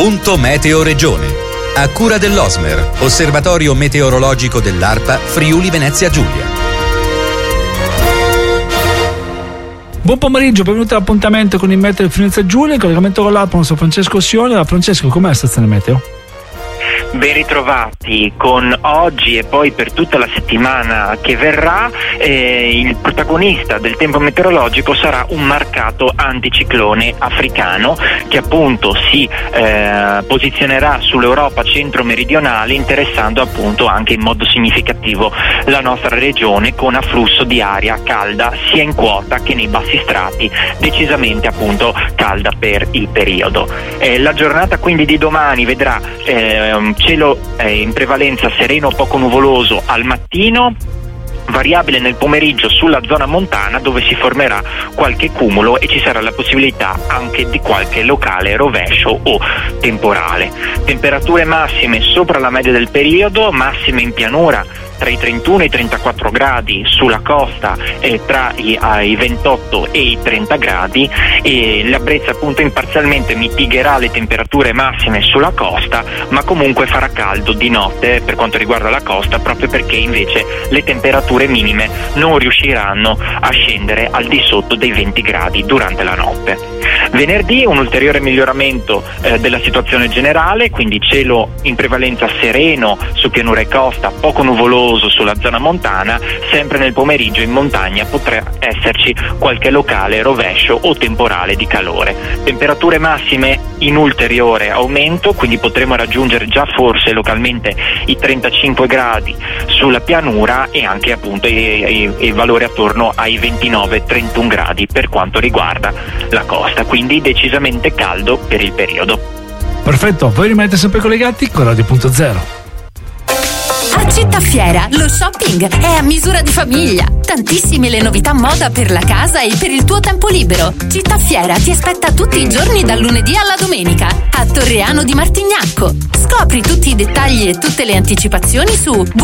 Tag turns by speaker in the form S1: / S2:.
S1: Punto Meteo Regione. A cura dell'Osmer, Osservatorio Meteorologico dell'ARPA Friuli Venezia Giulia.
S2: Buon pomeriggio, benvenuti all'appuntamento con il Meteo di Venezia Giulia, in collegamento con l'ARPA, nostro Francesco Sione. Francesco, com'è la stazione meteo?
S3: Ben ritrovati con oggi e poi per tutta la settimana che verrà. Il protagonista del tempo meteorologico sarà un marcato anticiclone africano che appunto si posizionerà sull'Europa centro-meridionale, interessando appunto anche in modo significativo la nostra regione, con afflusso di aria calda sia in quota che nei bassi strati, decisamente appunto calda per il periodo. La giornata quindi di domani vedrà cielo in prevalenza sereno o poco nuvoloso al mattino, variabile nel pomeriggio sulla zona montana, dove si formerà qualche cumulo e ci sarà la possibilità anche di qualche locale rovescio o temporale. Temperature massime sopra la media del periodo, massime in pianura tra i 31 e i 34 gradi, sulla costa tra i 28 e i 30 gradi, e l'Abruzzo appunto imparzialmente mitigherà le temperature massime sulla costa, ma comunque farà caldo di notte per quanto riguarda la costa, proprio perché invece le temperature minime non riusciranno a scendere al di sotto dei 20 gradi durante la notte. Venerdì un ulteriore miglioramento della situazione generale, quindi cielo in prevalenza sereno su pianura e costa, poco nuvoloso sulla zona montana. Sempre nel pomeriggio in montagna potrà esserci qualche locale rovescio o temporale di calore. Temperature massime in ulteriore aumento, quindi potremo raggiungere già forse localmente i 35 gradi sulla pianura e anche appunto i valori attorno ai 29-31 gradi per quanto riguarda la costa, quindi decisamente caldo per il periodo.
S2: Perfetto, voi rimanete sempre collegati con Radio.0.
S4: A Città Fiera lo shopping è a misura di famiglia. Tantissime le novità moda per la casa e per il tuo tempo libero. Città Fiera ti aspetta tutti i giorni dal lunedì alla domenica a Torreano di Martignacco. Scopri tutti i dettagli e tutte le anticipazioni su